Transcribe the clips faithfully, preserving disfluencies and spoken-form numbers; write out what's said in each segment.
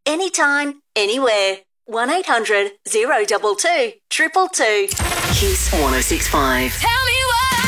anytime, anywhere. one eight hundred zero two two, two two two. Kiss one oh six point five. Tell me what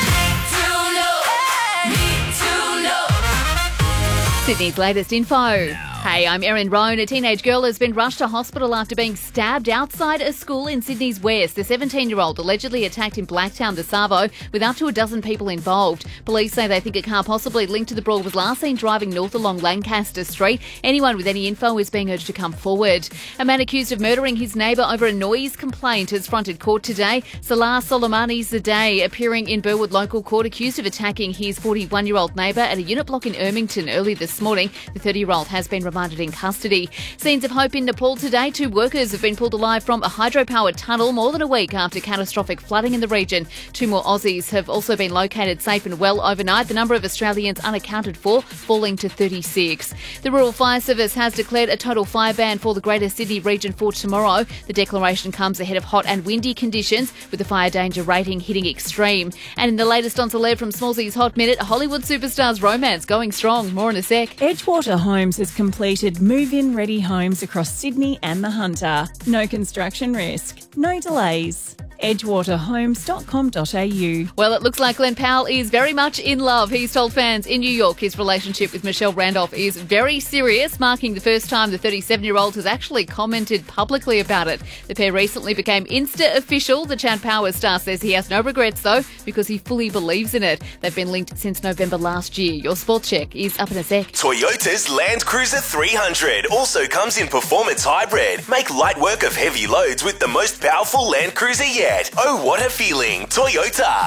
I need to know. Need to know. Sydney's latest info. Hey, I'm Erin Roan. A teenage girl has been rushed to hospital after being stabbed outside a school in Sydney's west. The seventeen-year-old allegedly attacked in Blacktown, the Savo, with up to a dozen people involved. Police say they think a car possibly linked to the brawl was last seen driving north along Lancaster Street. Anyone with any info is being urged to come forward. A man accused of murdering his neighbour over a noise complaint has fronted court today. Salah Soleimani Zadeh, appearing in Burwood Local Court, accused of attacking his forty-one-year-old neighbour at a unit block in Ermington early this morning. The thirty-year-old has been remanded in custody. Scenes of hope in Nepal today. Two workers have been pulled alive from a hydropower tunnel more than a week after catastrophic flooding in the region. Two more Aussies have also been located safe and well overnight. The number of Australians unaccounted for falling to thirty-six. The Rural Fire Service has declared a total fire ban for the Greater Sydney region for tomorrow. The declaration comes ahead of hot and windy conditions, with the fire danger rating hitting extreme. And in the latest on Celeb from Smallsy's Hot Minute, Hollywood superstars romance going strong. More in a sec. Edgewater Homes has completed move-in ready homes across Sydney and the Hunter. No construction risk, no delays. edgewater homes dot com dot a u. Well, it looks like Glenn Powell is very much in love. He's told fans in New York his relationship with Michelle Randolph is very serious, marking the first time the thirty-seven-year-old has actually commented publicly about it. The pair recently became Insta official. The Chad Power star says he has no regrets, though, because he fully believes in it. They've been linked since November last year. Your sports check is up in a sec. Toyota's Land Cruiser three hundred also comes in performance hybrid. Make light work of heavy loads with the most powerful Land Cruiser yet. Oh, what a feeling. Toyota.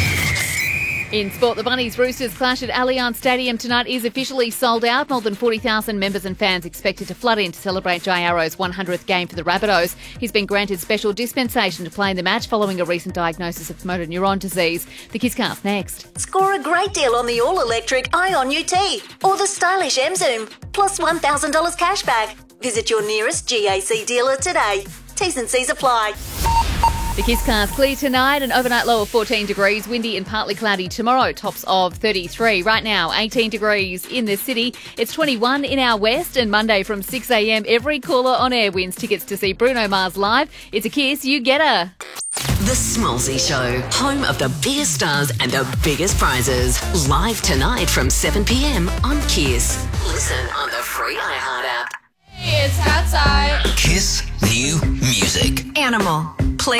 In sport, the Bunnies Roosters clash at Allianz Stadium tonight is officially sold out. More than forty thousand members and fans expected to flood in to celebrate Jai Arrow's one hundredth game for the Rabbitohs. He's been granted special dispensation to play in the match following a recent diagnosis of motor neuron disease. The Kisscast next. Score a great deal on the all-electric Ion U T or the stylish M Zoom, plus one thousand dollars cash back. Visit your nearest G A C dealer today. T's and C's apply. The Kisscast clear tonight, an overnight low of fourteen degrees, windy and partly cloudy tomorrow, tops of thirty-three. Right now, eighteen degrees in the city. It's twenty-one in our west, and Monday from six a.m, every caller on air wins tickets to see Bruno Mars live. It's a Kiss, you get her. The Smallsy Show, home of the biggest stars and the biggest prizes. Live tonight from seven p.m. on Kiss. Listen on the free iHeart app. Hey, it's outside. Kiss New Music. Animal.